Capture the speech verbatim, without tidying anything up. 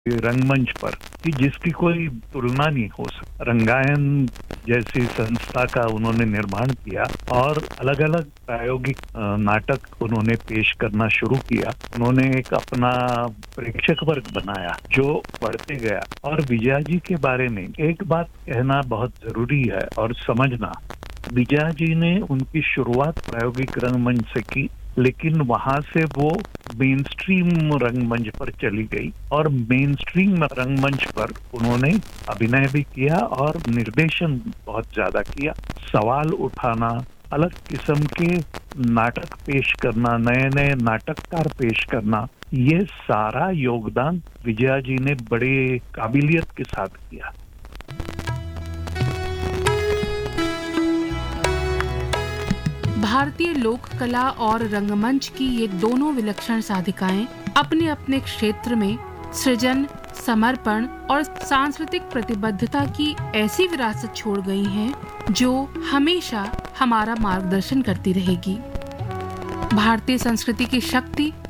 रंगमंच पर कि जिसकी कोई तुलना नहीं हो सकती। रंगायन जैसी संस्था का उन्होंने निर्माण किया और अलग अलग प्रायोगिक नाटक उन्होंने पेश करना शुरू किया। उन्होंने एक अपना प्रेक्षक वर्ग बनाया जो बढ़ते गया। और विजया जी के बारे में एक बात कहना बहुत जरूरी है और समझना, विजया जी ने उनकी शुरुआत प्रायोगिक रंगमंच से की, लेकिन वहां से वो मेन स्ट्रीम रंगमंच पर चली गई और मेन स्ट्रीम रंगमंच पर उन्होंने अभिनय भी किया और निर्देशन बहुत ज्यादा किया। सवाल उठाना, अलग किस्म के नाटक पेश करना, नए नए नाटककार पेश करना, ये सारा योगदान विजया जी ने बड़े काबिलियत के साथ किया। भारतीय लोक कला और रंगमंच की ये दोनों विलक्षण साधिकाएं अपने अपने क्षेत्र में सृजन, समर्पण और सांस्कृतिक प्रतिबद्धता की ऐसी विरासत छोड़ गई हैं जो हमेशा हमारा मार्गदर्शन करती रहेगी। भारतीय संस्कृति की शक्ति